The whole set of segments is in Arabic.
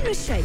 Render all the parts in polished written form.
علم الشيء.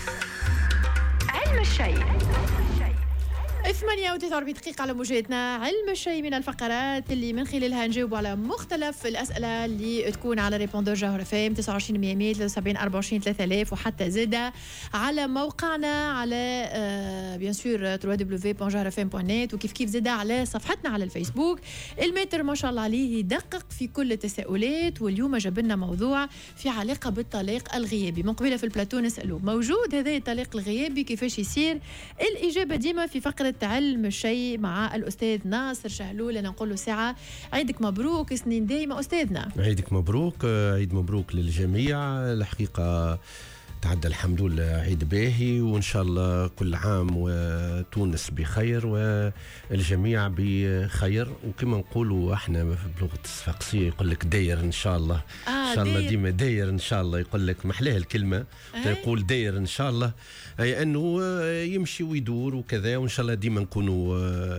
48 دقيقة على موجاتنا. علم الشيء من الفقرات اللي من خلالها نجاوب على مختلف الأسئلة اللي تكون على ريبوندور جوهر فام 29 100 73 24 3000 وحتى زادة على موقعنا على بيان سور www.johrfm.net وكيف كيف زادة على صفحتنا على الفيسبوك. الماتر ما شاء الله عليه يدقق في كل التساؤلات، واليوم جاب لنا موضوع في علاقة بالطلاق الغيابي. من قبيله في البلاتو نسألوه موجود هذا الطلاق الغيابي كيفاش يصير؟ الإجابة ديما في فقرة علم الشيء مع الأستاذ ناصر شهلول. أنا نقول له ساعة عيدك مبروك، سنين دايمة أستاذنا. عيدك مبروك، عيد مبروك للجميع. الحقيقة تعدى الحمد لله عيد باهي، وإن شاء الله كل عام وتونس بخير والجميع بخير. وكما نقولوا احنا بلغة الصفاقسية يقول لك داير إن شاء الله. إن شاء الله ديما داير إن شاء الله. يقول لك محلاه الكلمة يقول داير إن شاء الله، أي أنه يمشي ويدور وكذا، وإن شاء الله ديما نكونوا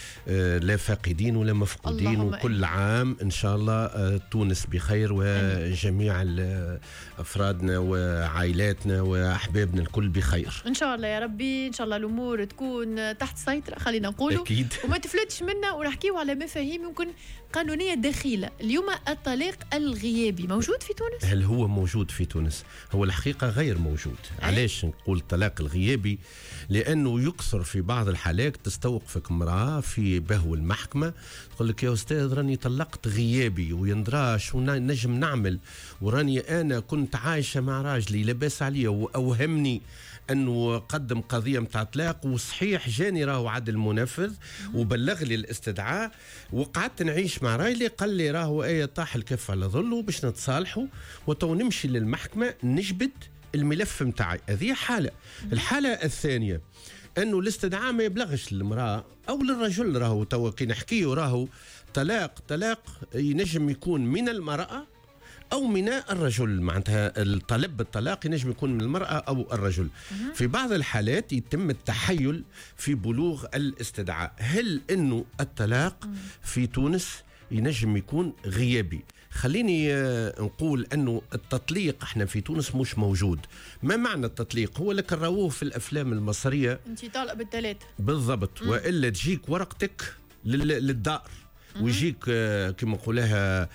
لا فاقدين ولا مفقودين، وكل عام إن شاء الله تونس بخير وجميع أفرادنا وعائلاتنا وأحبابنا الكل بخير إن شاء الله يا ربي. إن شاء الله الأمور تكون تحت السيطرة خلينا نقولوا أكيد، وما تفلتش منا، ونحكيو على مفاهيم يمكن قانونية دخيلة. اليوم الطلاق الغيابي موجود في تونس؟ هل هو موجود في تونس؟ هو الحقيقة غير موجود. علاش نقول الطلاق الغيابي؟ لأنه يكثر في بعض الحالات تستوقفك امرأة في بهو المحكمة تقول لك يا أستاذ راني طلقت غيابي ويندراش ونجم نعمل، وراني أنا كنت عايشة مع راجلي لباس عليا وأوهمني أنه قدم قضية متاع طلاق، وصحيح جاني راهو عدل منفذ وبلغ لي الاستدعاء، وقعدت نعيش مع راجلي قال لي راهو ايه طاح الكف على ظله باش نتصالحوا وتو نمشي للمحكمة نجبد الملف متاعي. هذه حالة. الحالة الثانية أنه الاستدعاء ما يبلغش للمرأة أو للرجل، راهو توا كي نحكيه راهو طلاق ينجم يكون من المرأة أو من الرجل، معناتها الطلب بالطلاق ينجم يكون من المرأة أو الرجل. في بعض الحالات يتم التحيل في بلوغ الاستدعاء. هل أنه الطلاق في تونس ينجم يكون غيابي؟ خليني نقول أنه التطليق احنا في تونس مش موجود. ما معنى التطليق؟ هو لك نراوه في الأفلام المصرية انت طالق بالثلاثة بالضبط، وإلا تجيك ورقتك للدار ويجيك كما نقولها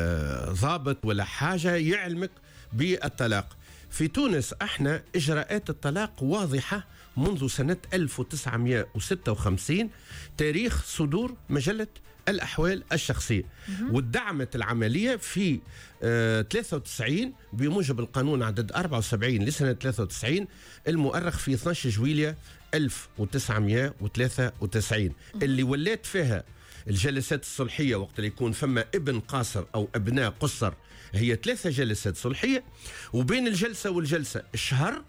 ضابط ولا حاجة يعلمك بالطلاق. في تونس احنا إجراءات الطلاق واضحة منذ سنة 1956 تاريخ صدور مجلة الأحوال الشخصية، ودعمت العملية في 93 بموجب القانون عدد 74 لسنة 93 المؤرخ في 12 جويلية 1993 اللي ولات فيها الجلسات الصلحية وقت اللي يكون فما ابن قاصر أو أبناء قصر هي 3 جلسات صلحية، وبين الجلسة والجلسة الشهر،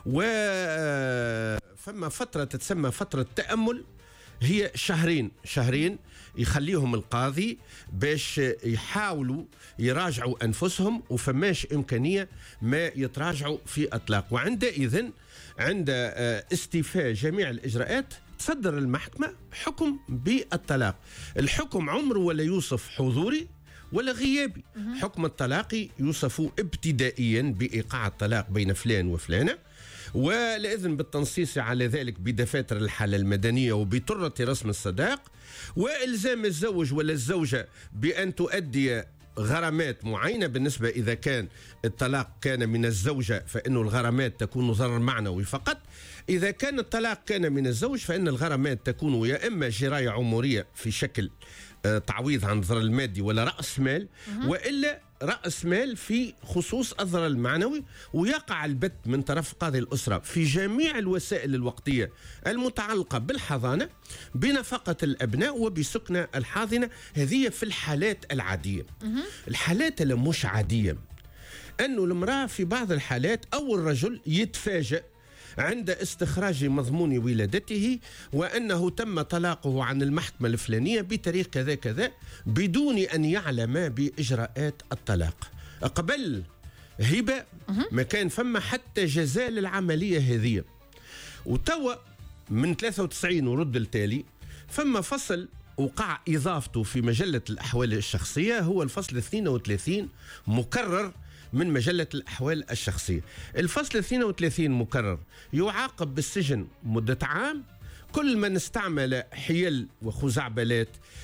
وفما فترة تتسمى فترة تأمل هي شهرين يخليهم القاضي باش يحاولوا يراجعوا أنفسهم، وفماش إمكانية ما يتراجعوا في أطلاق. وعندئذ عند استيفاء جميع الإجراءات تصدر المحكمة حكم بالطلاق. الحكم عمره ولا يوصف حضوري ولا غيابي. حكم الطلاق يوصف ابتدائيا بإيقاع الطلاق بين فلان وفلانة، والإذن بالتنصيص على ذلك بدفاتر الحالة المدنية وبطرة رسم الصداق، وإلزام الزوج ولا الزوجة بأن تؤدي غرامات معينة. بالنسبة إذا كان الطلاق كان من الزوجة فإن الغرامات تكون ضرر معنوي فقط. إذا كان الطلاق كان من الزوج فإن الغرامات تكون يا إما جراية عمرية في شكل تعويض عن الضرر المادي ولا رأس مال، وإلا رأس مال في خصوص الضرر المعنوي، ويقع البت من طرف قاضي الأسرة في جميع الوسائل الوقتية المتعلقة بالحضانة بنفقة الأبناء وبسكنة الحاضنة. هذه في الحالات العادية. الحالات اللي مش عادية أنه المرأة في بعض الحالات أو الرجل يتفاجأ عند استخراج مضمون ولادته وأنه تم طلاقه عن المحكمة الفلانية بتاريخ كذا كذا بدون أن يعلم بإجراءات الطلاق. قبل هبة ما كان فما حتى جزاء للعملية هذه. وتوا من 93 ورد التالي فما فصل وقع إضافته في مجلة الأحوال الشخصية، هو الفصل 32 مكرر من مجلة الأحوال الشخصية. الفصل 32 مكرر: يعاقب بالسجن مدة عام كل من استعمل حيل وخزعبلات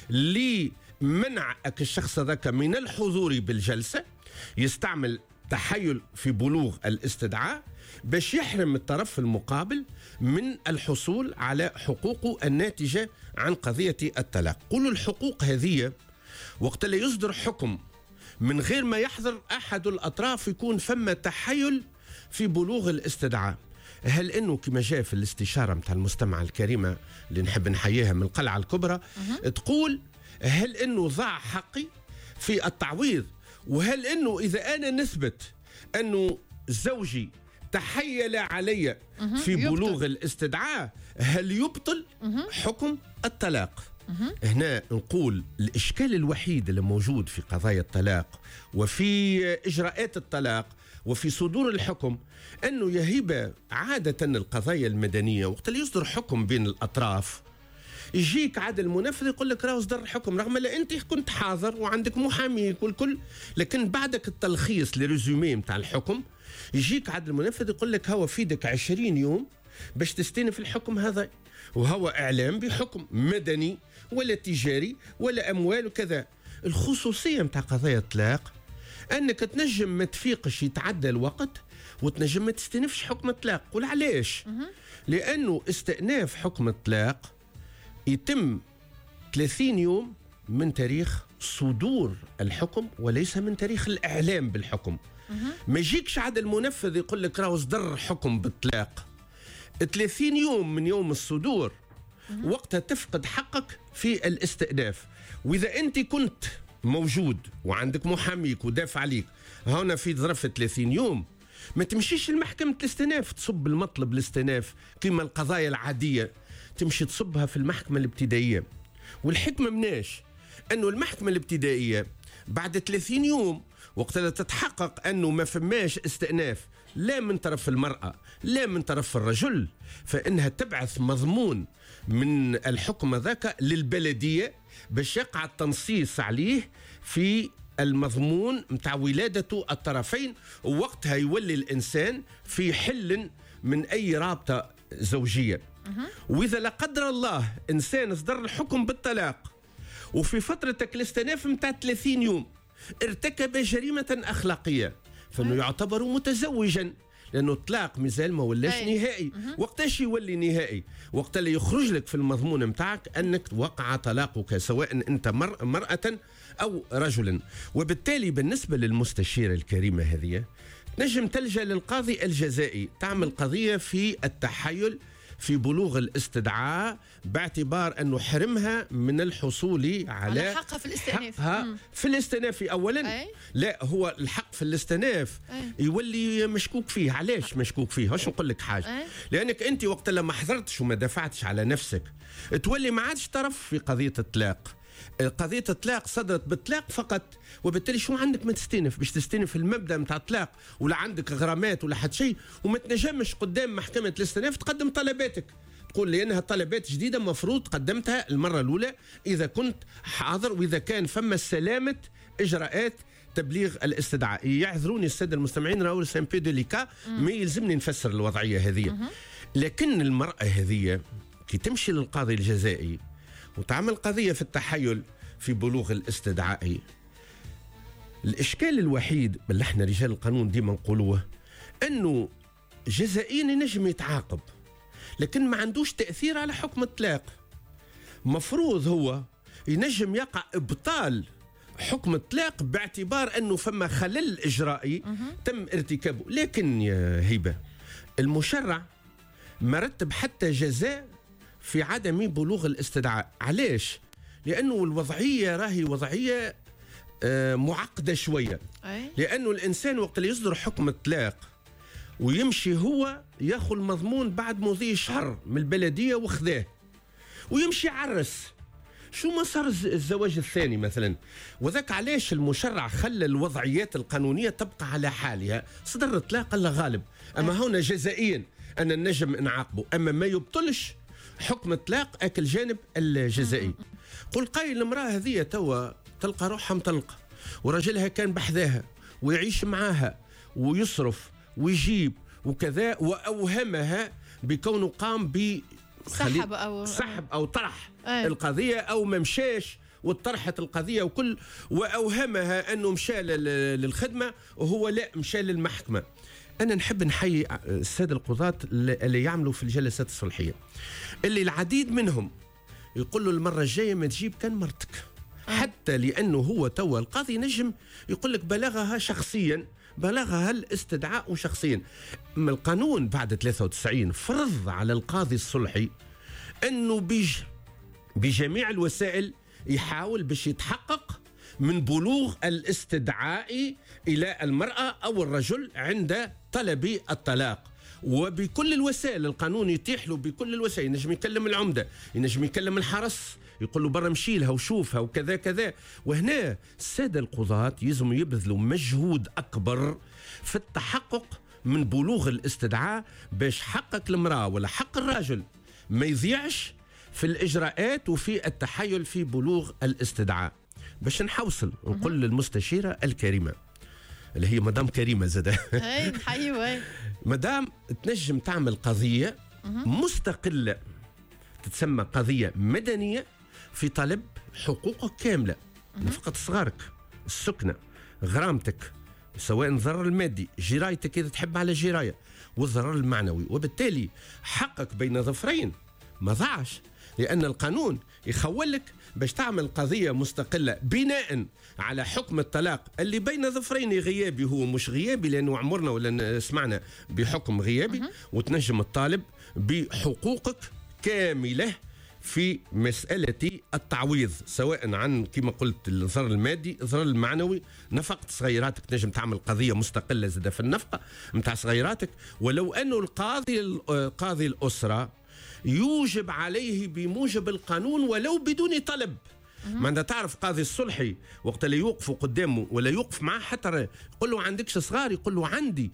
لمنع الشخص ذاك من الحضور بالجلسة، يستعمل تحيل في بلوغ الاستدعاء باش يحرم الطرف المقابل من الحصول على حقوقه الناتجة عن قضية الطلاق. قولوا الحقوق هذه وقت اللي يصدر حكم من غير ما يحضر أحد الأطراف يكون فما تحيل في بلوغ الاستدعاء. هل انه كما جاء في الاستشاره متاع المستمعه الكريمه اللي نحب نحييها من القلعه الكبرى تقول: هل انه ضاع حقي في التعويض؟ وهل انه اذا انا نثبت انه زوجي تحيل علي في بلوغ الاستدعاء هل يبطل حكم الطلاق؟ هنا نقول الإشكال الوحيد اللي موجود في قضايا الطلاق وفي إجراءات الطلاق وفي صدور الحكم أنه يهيب عادة القضايا المدنية وقت اللي يصدر حكم بين الأطراف يجيك عاد المنفذ يقول لك راهو صدر الحكم رغم لا أنت كنت حاضر وعندك محاميك والكل، لكن بعدك التلخيص لريزومي متاع الحكم يجيك عاد المنفذ يقول لك هو فيدك 20 يوم باش تستنف الحكم هذا، وهو إعلام بحكم مدني ولا تجاري ولا أموال وكذا. الخصوصية متاع قضايا الطلاق أنك تنجم ما تفيقش يتعدى الوقت وتنجم ما تستنفش حكم الطلاق. قول علاش؟ لأنه استئناف حكم الطلاق يتم 30 يوم من تاريخ صدور الحكم وليس من تاريخ الإعلام بالحكم. ما يجيكش عاد المنفذ يقول لك راهو صدر حكم بالطلاق 30 يوم من يوم الصدور وقتها تفقد حقك في الاستئناف. وإذا أنت كنت موجود وعندك محاميك ودافع عليك هنا في ظرف 30 يوم ما تمشيش لمحكمة الاستئناف تصب المطلب الاستئناف كما القضايا العادية، تمشي تصبها في المحكمة الابتدائية. والحكمة مناش أنه المحكمة الابتدائية بعد 30 يوم وقت تتحقق أنه ما فماش استئناف لا من طرف المرأة لا من طرف الرجل، فإنها تبعث مضمون من الحكم ذاك للبلدية باش يقع التنصيص عليه في المضمون متاع ولادة الطرفين، ووقتها يولي الإنسان في حل من أي رابطة زوجية. وإذا لا قدر الله إنسان اصدر الحكم بالطلاق وفي فترتك الاستئناف متاع 30 يوم ارتكب جريمة أخلاقية فإنه يعتبر متزوجا، لأنه الطلاق مازال ما ولاش نهائي. وقتاش يولي نهائي؟ وقت اللي يخرج لك في المضمون متاعك أنك وقع طلاقك سواء أنت مرأة أو رجلا. وبالتالي بالنسبة للمستشيرة الكريمة هذه نجم تلجأ للقاضي الجزائي تعمل قضية في التحيل في بلوغ الاستدعاء باعتبار أنه حرمها من الحصول على حقها في الاستئناف. في الاستئناف أولا لا هو الحق في الاستئناف يولي مشكوك فيه. علاش مشكوك فيه؟ واش نقول لك حاجة لأنك أنت وقت لما حضرتش وما دفعتش على نفسك تولي ما عادش طرف في قضية الطلاق. قضية الطلاق صدرت بالطلاق فقط، وبالتالي شو عندك ما تستنف باش تستنف المبدأ متاع الطلاق ولا عندك غرامات ولا حد شيء، وما تنجمش قدام محكمة الاستئناف تقدم طلباتك تقول لأنها طلبات جديدة مفروض قدمتها المرة الأولى إذا كنت حاضر وإذا كان فما سلامة إجراءات تبليغ الاستدعاء. يعذروني السادة المستمعين راهو سان بي ديليكا ما يلزمني نفسر الوضعية هذه. لكن المرأة هذه كي تمشي للقاضي الجزائي وتعمل قضية في التحيل في بلوغ الاستدعاء، الإشكال الوحيد اللي احنا رجال القانون ديما نقولوه أنه جزائيا ينجم يتعاقب لكن ما عندوش تأثير على حكم الطلاق. مفروض هو ينجم يقع إبطال حكم الطلاق باعتبار أنه فما خلل إجرائي تم ارتكابه. لكن يا هبة المشرع مرتب حتى جزاء في عدم بلوغ الاستدعاء. علاش؟ لأنه الوضعية راهي وضعية معقدة شوية. لأنه الإنسان وقت اللي يصدر حكم الطلاق ويمشي هو ياخذ المضمون بعد مضي شهر من البلدية وخذاه ويمشي يعرس، شو ما صار الزواج الثاني مثلا. وذاك علاش المشرع خلى الوضعيات القانونية تبقى على حالها. صدر الطلاق الله غالب، أما هنا جزائيا أنا النجم نعاقبه، أما ما يبطلش حكم الطلاق أكل جانب الجزائي. قل قايل المرأة هذه توا تلقى روحها مطلقة ورجلها كان بحذاها ويعيش معها ويصرف ويجيب وكذا، وأوهمها بكونه قام سحب أو طرح القضية أو ما مشاش وطرحت القضية وكل، وأوهمها أنه مشى للخدمة وهو لا مشى للمحكمة. أنا نحب نحيي السادة القضاة اللي يعملوا في الجلسات الصلحية، اللي العديد منهم يقول له المرة الجاية ما تجيب كان مرتك، حتى لأنه هو توا القاضي نجم يقول لك بلغها شخصيا، بلغها الاستدعاء شخصيا. أما القانون بعد 93 فرض على القاضي الصلحي أنه بجميع الوسائل يحاول باش يتحقق من بلوغ الاستدعاء إلى المرأة أو الرجل عند طلب الطلاق، وبكل الوسائل. القانون يتيح له بكل الوسائل، ينجم يكلم العمدة، ينجم يكلم الحرس، يقول له برا مشيلها وشوفها وكذا كذا. وهنا السادة القضاة يلزم يبذلوا مجهود أكبر في التحقق من بلوغ الاستدعاء باش حقق المرأة ولا حق الرجل ما يضيعش في الإجراءات وفي التحايل في بلوغ الاستدعاء. باش نحوصل نقول للمستشيرة الكريمة اللي هي مدام كريمة زادة حيوة مدام تنجم تعمل قضية مستقلة تتسمى قضية مدنية في طلب حقوقك كاملة، نفقة صغارك، السكنة، غرامتك، سواء الضرر المادي، جرايتك إذا تحب على جراية، والضرر المعنوي. وبالتالي حقك بين ظفرين ما ضاعش، لأن القانون يخولك باش تعمل قضية مستقلة بناء على حكم الطلاق اللي بين ظفرين غيابي هو مش غيابي، لأنه عمرنا ولا سمعنا بحكم غيابي، وتنجم الطالب بحقوقك كاملة في مسألة التعويض، سواء عن كما قلت الضرر المادي، الضرر المعنوي، نفقة صغيراتك تنجم تعمل قضية مستقلة زادة في النفقة متاع صغيراتك. ولو أنه قاضي الأسرة يوجب عليه بموجب القانون ولو بدون طلب. ما انت تعرف قاضي الصلحي وقت اللي يوقفوا قدامه ولا يوقف معاه حتى يقول له عندكش صغار، يقول له عندي،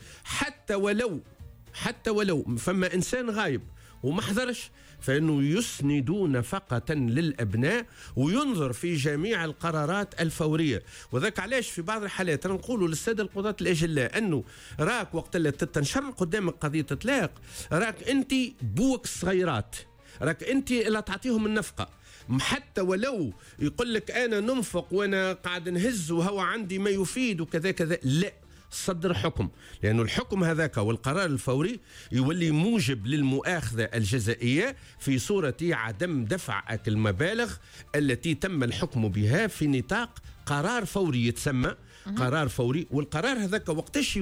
حتى ولو فما إنسان غايب وما حضرش، فإنه يسند نفقة للأبناء وينظر في جميع القرارات الفورية. وذاك علاش في بعض الحالات نقولوا للسادة القضاة الأجلاء أنه راك وقت اللي تنشر قدامك قضية إطلاق، راك أنت بوك الصغيرات، راك أنت اللي تعطيهم النفقة، حتى ولو يقول لك أنا ننفق وأنا قاعد نهز وهو عندي ما يفيد وكذا كذا، لا، صدر حكم، لأنه الحكم هذاك والقرار الفوري يولي موجب للمؤاخذة الجزائية في صورة عدم دفع المبالغ التي تم الحكم بها في نطاق قرار فوري يتسمى قرار فوري. والقرار هذاك وقتاش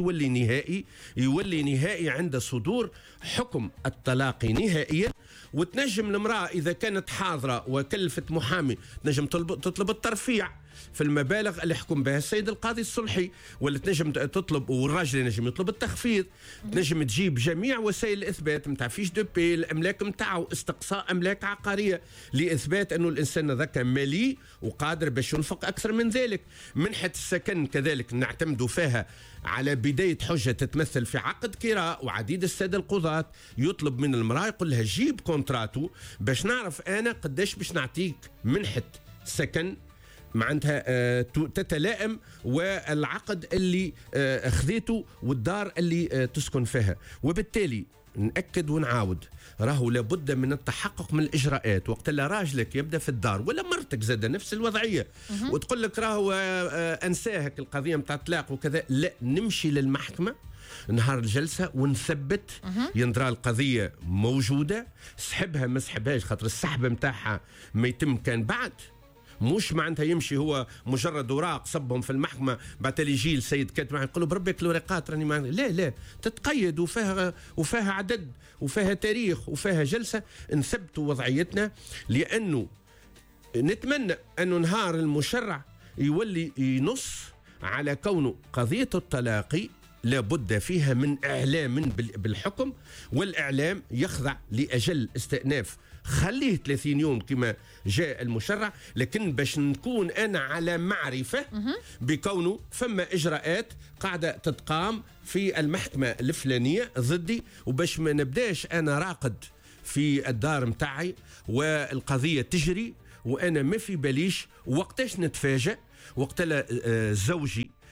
يولي نهائي عند صدور حكم الطلاق نهائيا. وتنجم المرأة إذا كانت حاضرة وكلفت محامي تنجم تطلب الترفيع في المبالغ اللي حكم بها السيد القاضي الصلحي، ولا تنجم تطلب، والراجل ينجم يطلب التخفيض، تنجم تجيب جميع وسائل الإثبات متاع فيش دو بي، الأملاك متاعه، استقصاء أملاك عقارية لإثبات أنه الإنسان ذاك مالي وقادر باش ينفق أكثر من ذلك. منحة السكن كذلك نعتمدوا فيها على بداية حجة تتمثل في عقد كراء، وعديد السادة القضاة يطلب من المرأة يقول لها جيب كونتراتو باش نعرف أنا قداش باش نعطيك منحة سكن معناتها تتلائم والعقد اللي أخذته والدار اللي تسكن فيها. وبالتالي نأكد ونعاود، راهو لابد من التحقق من الإجراءات. وقت اللي راجلك يبدأ في الدار ولا مرتك زاد نفس الوضعية وتقول لك راهو أنساهك القضية متاع الطلاق وكذا، لا، نمشي للمحكمة نهار الجلسة ونثبت يندرى القضية موجودة، سحبها ما سحبهاش، خاطر السحب متاعها ما يتم كان بعد، مش معناتها يمشي هو مجرد اوراق صبهم في المحكمه بعد اللي يجي السيد كاتب معاه يقول له بربك الورقات راني لا تتقيد وفيها عدد وفيها تاريخ وفيها جلسه نثبتوا وضعيتنا. لانه نتمنى انه نهار المشرع يولي ينص على كونه قضيه الطلاق لابد فيها من اعلام بالحكم، والاعلام يخضع لاجل استئناف، خليه 30 يوم كما جاء المشرع، لكن باش نكون أنا على معرفة بكونه فما إجراءات قاعدة تتقام في المحكمة الفلانية ضدي، وباش ما نبداش أنا راقد في الدار متاعي والقضية تجري وأنا ما في باليش، وقتاش نتفاجأ وقت زوجي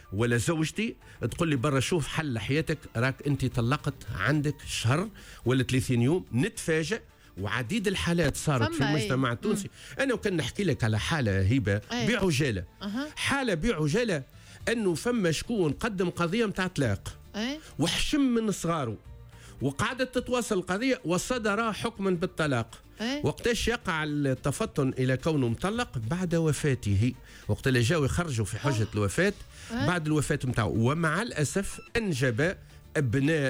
ولا زوجتي تقول لي برا شوف حل حياتك، راك انت طلقت عندك شهر ولا 30 يوم، نتفاجأ. وعديد الحالات صارت في المجتمع التونسي. انا وكان نحكي لك على حاله هبه بعجاله، حاله بعجاله انه فما شكون قدم قضيه متاع طلاق وحشم من صغاره، وقعدت تتواصل القضيه وصدر حكما بالطلاق. وقتاش يقع التفطن الى كونه مطلق؟ بعد وفاته، وقت اللي جاوا يخرجوا في حجه الوفاه بعد الوفاه نتاعو. ومع الاسف انجب ابناء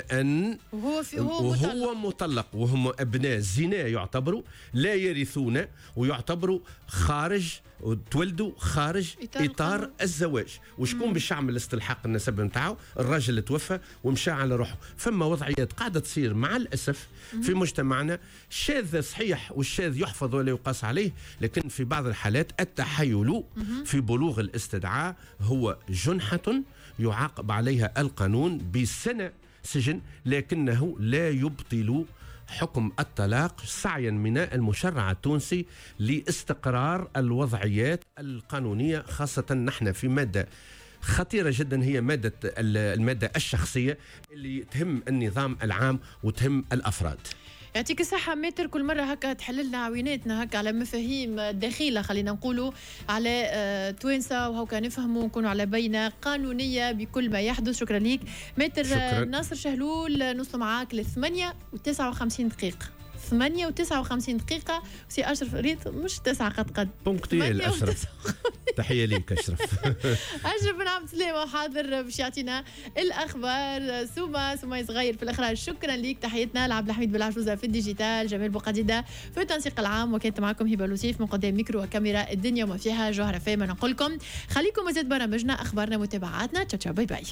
وهو مطلق، وهم ابناء زنا يعتبروا لا يرثون، ويعتبروا خارج، تولدوا خارج اطار الزواج. وشكون باش يعمل استلحاق النسب نتاعو؟ الراجل اللي توفى ومشى على روحه. فما وضعيات قاعده تصير مع الاسف في مجتمعنا، شاذ صحيح، والشاذ يحفظ ولا يقاس عليه، لكن في بعض الحالات التحايل في بلوغ الاستدعاء هو جنحه يعاقب عليها القانون بسنة سجن، لكنه لا يبطل حكم الطلاق سعيا من المشرع التونسي لاستقرار الوضعيات القانونية، خاصة نحن في مادة خطيرة جدا، هي المادة الشخصية اللي تهم النظام العام وتهم الأفراد. يعطيك الصحة ماتر، كل مرة هكا تحللنا عويناتنا هكا على مفاهيم دخيلة، خلينا نقولوا على توانسة، وهكا نفهموا ونكونوا على بينة قانونية بكل ما يحدث. شكرا ليك ماتر. ناصر شهلول نوصل معاك ل 8:59 دقيقة. 8:59 دقيقة. سي أشرف ريت مش 9 قد بونكتيل أشرف. تحية ليك أشرف. أشرف بن عبد السلام حاضر باش يعطينا الأخبار. سوما صغير في الإخراج. شكرا ليك. تحياتنا لعبد الحميد بالعجوزة في الديجيتال، جمال بوقديدة في التنسيق العام، وكانت معكم هبة لوسيف من قدام ميكرو وكاميرا الدنيا وما فيها. جوهرة فايمة نقول لكم خليكم مزيد برامجنا، أخبارنا، متابعاتنا. تشاو باي باي.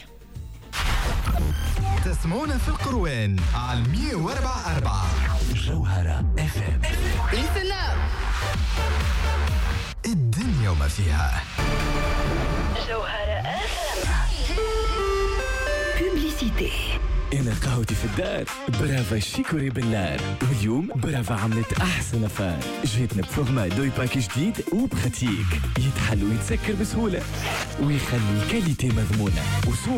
تسمعونا في القروان على 104.4 جوهرة FM. السلام الدنيا وما فيها. جوهرة FM. بوبليسيتي. أنا قهوتي في الدار برافا شيكوري بالنار، واليوم برافا عملت أحسن فان، جيتنا بفورما دوي باكي جديد وبخاتيك يتحل ويتسكر بسهولة ويخلي الكاليتي مضمونة.